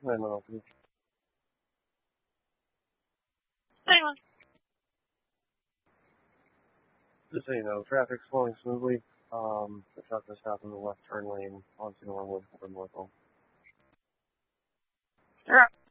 I know. Hang on. Just so you know, traffic's flowing smoothly. The truck just stopped in the left turn lane onto Norwood for Norfolk. Yeah.